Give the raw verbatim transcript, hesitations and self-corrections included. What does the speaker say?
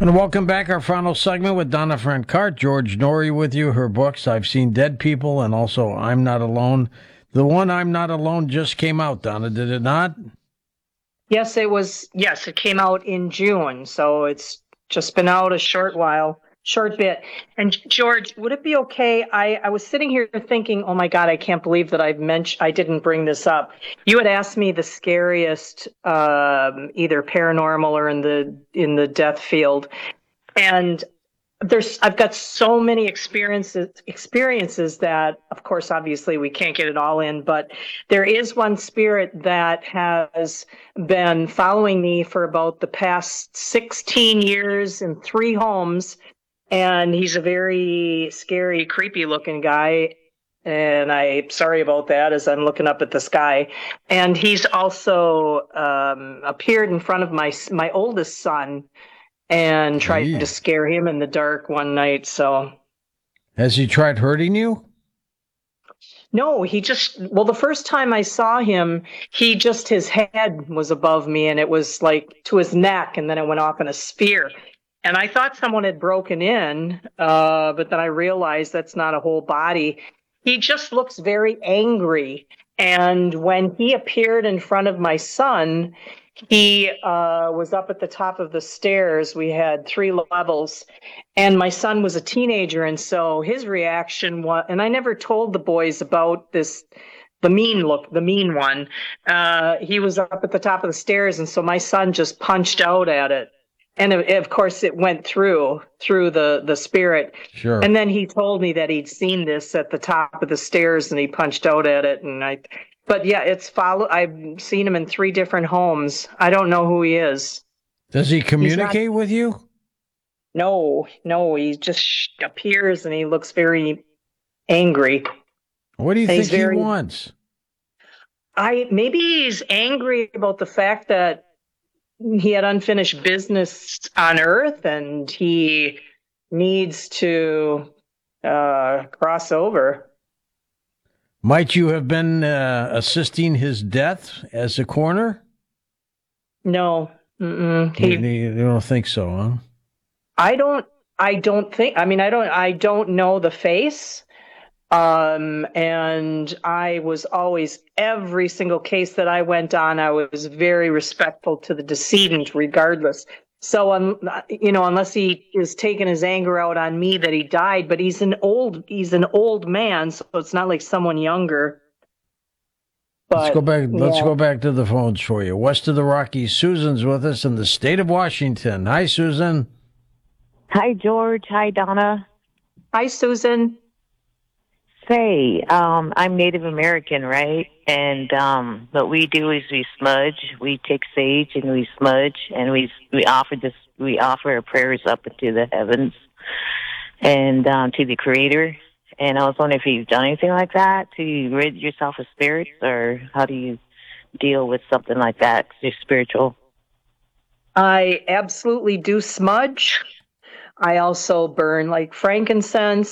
And welcome back. Our final segment with Donna Francart. George Norrie with you. Her books, I've Seen Dead People, and also I'm Not Alone. The one I'm Not Alone just came out, Donna, did it not? Yes, it was. Yes, it came out in June, so it's just been out a short while, short bit. And George, would it be okay? I, I was sitting here thinking, oh my God, I can't believe that I've mentioned, I didn't bring this up. You had asked me the scariest, um, either paranormal or in the in the death field, and there's I've got so many experiences experiences that, of course, obviously we can't get it all in, but there is one spirit that has been following me for about the past sixteen years in three homes, and he's a very scary, creepy looking guy. And I'm sorry about that as I'm looking up at the sky. And he's also um, appeared in front of my my oldest son and tried to Gee. scare him in the dark one night. So, Has he tried hurting you? no, he just, well, the first time I saw him, he just, his head was above me and it was like to his neck, and then it went off in a sphere. And I thought someone had broken in, uh, but then I realized that's not a whole body. He just looks very angry. And when he appeared in front of my son, he uh, was up at the top of the stairs. We had three levels, and my son was a teenager. And so his reaction was, and I never told the boys about this, the mean look, the mean one. Uh, he was up at the top of the stairs, and so my son just punched out at it. And of of course, it went through through the the spirit. Sure. And then he told me that he'd seen this at the top of the stairs, and he punched out at it. And I, but yeah, it's follow. I've seen him in three different homes. I don't know who he is. Does he communicate with you? No, no, he just appears and he looks very angry. What do you And think he's very- he wants? I maybe he's angry about the fact that he had unfinished business on Earth, and he needs to uh, cross over. Might you have been uh, assisting his death as a coroner? No, mm-mm. You, He, you don't think so, huh? I don't. I don't think. I mean, I don't. I don't know the face. Um, and I was always, every single case that I went on, I was very respectful to the decedent, regardless. So, um, you know, unless he is taking his anger out on me that he died, but he's an old, he's an old man, so it's not like someone younger. But, let's go back. Let's yeah. go back to the phones for you. West of the Rockies, Susan's with us in the state of Washington. Hi, Susan. Hi, George. Hi, Donna. Hi, Susan. Say, um, I'm Native American, right? And um, what we do is we smudge. We take sage and we smudge, and we we offer this. We offer our prayers up into the heavens and um, to the Creator. And I was wondering if you've done anything like that to rid yourself of spirits, or how do you deal with something like that? 'Cause you're spiritual. I absolutely do smudge. I also burn like frankincense.